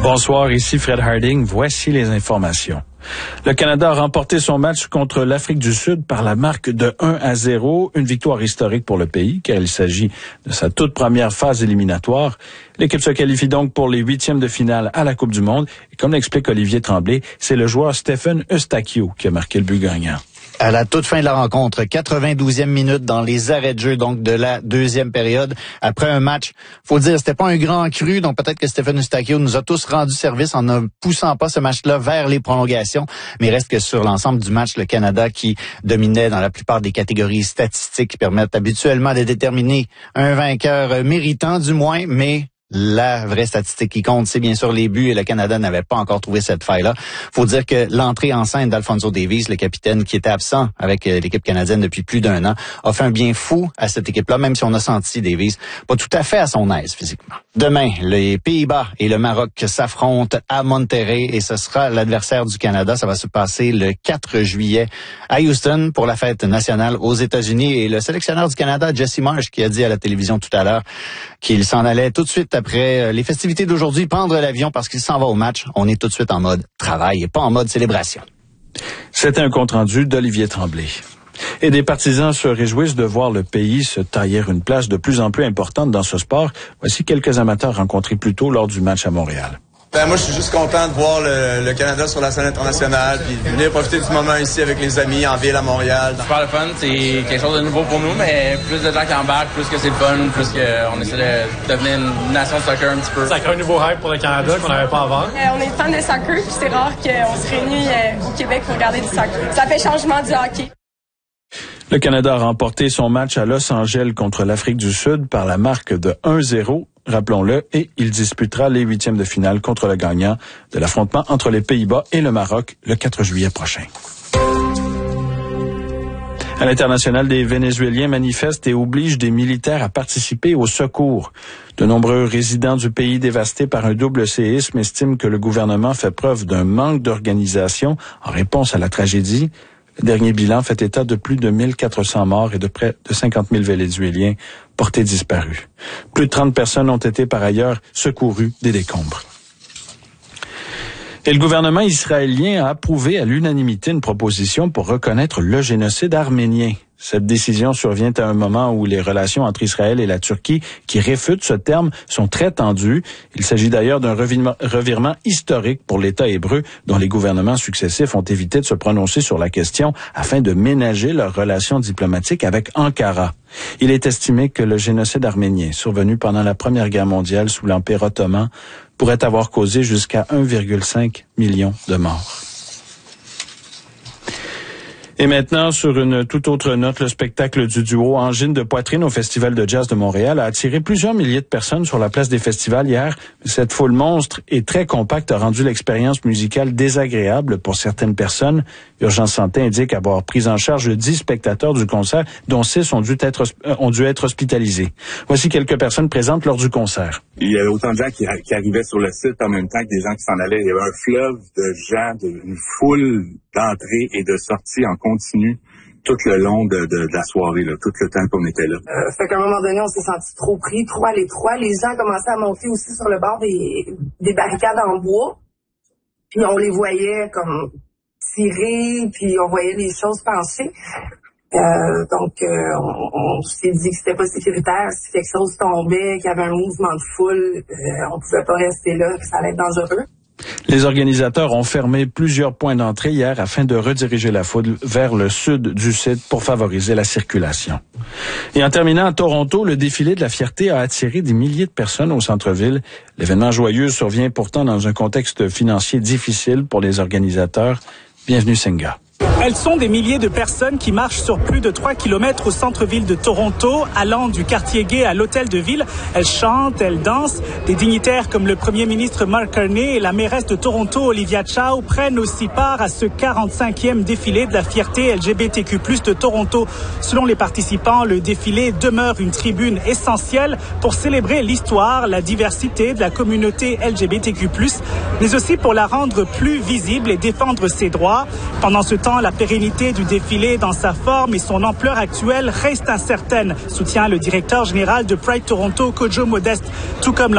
Bonsoir, ici Fred Harding. Voici les informations. Le Canada a remporté son match contre l'Afrique du Sud par la marque de 1-0, une victoire historique pour le pays, car il s'agit de sa toute première phase éliminatoire. L'équipe se qualifie donc pour les 8e de finale à la Coupe du Monde. Et comme l'explique Olivier Tremblay, c'est le joueur Stephen Eustaquio qui a marqué le but gagnant. À la toute fin de la rencontre, 92e minute dans les arrêts de jeu donc de la deuxième période. Après un match, faut dire, c'était pas un grand cru, donc peut-être que Stephen Eustaquio nous a tous rendu service en ne poussant pas ce match-là vers les prolongations. Mais reste que sur l'ensemble du match, le Canada qui dominait dans la plupart des catégories statistiques qui permettent habituellement de déterminer un vainqueur méritant du moins, mais la vraie statistique qui compte, c'est bien sûr les buts et le Canada n'avait pas encore trouvé cette faille-là. Faut dire que l'entrée en scène d'Alfonso Davies, le capitaine qui était absent avec l'équipe canadienne depuis plus d'un an, a fait un bien fou à cette équipe-là, même si on a senti Davies pas tout à fait à son aise physiquement. Demain, les Pays-Bas et le Maroc s'affrontent à Monterrey et ce sera l'adversaire du Canada. Ça va se passer le 4 juillet à Houston pour la fête nationale aux États-Unis. Et le sélectionneur du Canada, Jesse Marsh, qui a dit à la télévision tout à l'heure qu'il s'en allait tout de suite après les festivités d'aujourd'hui, prendre l'avion parce qu'il s'en va au match. On est tout de suite en mode travail et pas en mode célébration. C'était un compte-rendu d'Olivier Tremblay. Et des partisans se réjouissent de voir le pays se tailler une place de plus en plus importante dans ce sport. Voici quelques amateurs rencontrés plus tôt lors du match à Montréal. Moi, je suis juste content de voir le Canada sur la scène internationale, puis de venir profiter du moment ici avec les amis en ville à Montréal. Super le fun, c'est quelque chose de nouveau pour nous, mais plus de gens qui embarquent, plus que c'est le fun, plus qu'on essaie de devenir une nation de soccer un petit peu. Ça crée un nouveau hype pour le Canada qu'on n'avait pas avant. On est fan de soccer, puis c'est rare qu'on se réunisse au Québec pour regarder du soccer. Ça fait changement du hockey. Le Canada a remporté son match à Los Angeles contre l'Afrique du Sud par la marque de 1-0, rappelons-le, et il disputera les 8e de finale contre le gagnant de l'affrontement entre les Pays-Bas et le Maroc le 4 juillet prochain. À l'international, des Vénézuéliens manifestent et obligent des militaires à participer au secours. De nombreux résidents du pays dévasté par un double séisme estiment que le gouvernement fait preuve d'un manque d'organisation en réponse à la tragédie. Le dernier bilan fait état de plus de 1400 morts et de près de 50 000 Vénézuéliens portés disparus. Plus de 30 personnes ont été par ailleurs secourues des décombres. Et le gouvernement israélien a approuvé à l'unanimité une proposition pour reconnaître le génocide arménien. Cette décision survient à un moment où les relations entre Israël et la Turquie, qui réfutent ce terme, sont très tendues. Il s'agit d'ailleurs d'un revirement historique pour l'État hébreu, dont les gouvernements successifs ont évité de se prononcer sur la question afin de ménager leurs relations diplomatiques avec Ankara. Il est estimé que le génocide arménien, survenu pendant la Première Guerre mondiale sous l'Empire ottoman, pourrait avoir causé jusqu'à 1,5 million de morts. Et maintenant, sur une toute autre note, le spectacle du duo Angine de poitrine au Festival de jazz de Montréal a attiré plusieurs milliers de personnes sur la place des festivals hier. Cette foule monstre et très compacte a rendu l'expérience musicale désagréable pour certaines personnes. Urgence Santé indique avoir pris en charge 10 spectateurs du concert, dont 6 ont dû être hospitalisés. Voici quelques personnes présentes lors du concert. Il y avait autant de gens qui arrivaient sur le site en même temps que des gens qui s'en allaient. Il y avait un fleuve de gens, une foule d'entrée et de sortie en continu tout le long de la soirée, là, tout le temps qu'on était là. Fait qu'à un moment donné, on s'est senti trop pris, trop à l'étroit. Les gens commençaient à monter aussi sur le bord des barricades en bois. Puis on les voyait comme tirer, puis on voyait les choses passer. Donc, on s'est dit que c'était pas sécuritaire. Si quelque chose tombait, qu'il y avait un mouvement de foule, on pouvait pas rester là, que ça allait être dangereux. Les organisateurs ont fermé plusieurs points d'entrée hier afin de rediriger la foule vers le sud du site pour favoriser la circulation. Et en terminant à Toronto, le défilé de la fierté a attiré des milliers de personnes au centre-ville. L'événement joyeux survient pourtant dans un contexte financier difficile pour les organisateurs. Bienvenue Senga. Elles sont des milliers de personnes qui marchent sur plus de 3 kilomètres au centre-ville de Toronto, allant du quartier gay à l'hôtel de ville. Elles chantent, elles dansent. Des dignitaires comme le premier ministre Mark Carney et la mairesse de Toronto, Olivia Chow, prennent aussi part à ce 45e défilé de la fierté LGBTQ+ de Toronto. Selon les participants, le défilé demeure une tribune essentielle pour célébrer l'histoire, la diversité de la communauté LGBTQ+, mais aussi pour la rendre plus visible et défendre ses droits. Pendant ce temps, la pérennité du défilé dans sa forme et son ampleur actuelle reste incertaine, soutient le directeur général de Pride Toronto, Kojo Modeste, tout comme